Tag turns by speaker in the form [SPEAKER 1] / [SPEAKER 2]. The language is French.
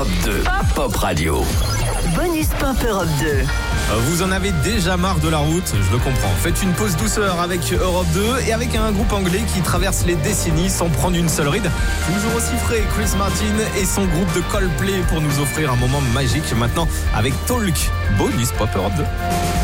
[SPEAKER 1] Europe 2, Pop Radio.
[SPEAKER 2] Bonus Pop Europe 2.
[SPEAKER 3] Vous en avez déjà marre de la route, je le comprends. Faites une pause douceur avec Europe 2 et avec un groupe anglais qui traverse les décennies sans prendre une seule ride. Toujours aussi frais, Chris Martin et son groupe de Coldplay pour nous offrir un moment magique maintenant avec Talk. Bonus Pop Europe 2.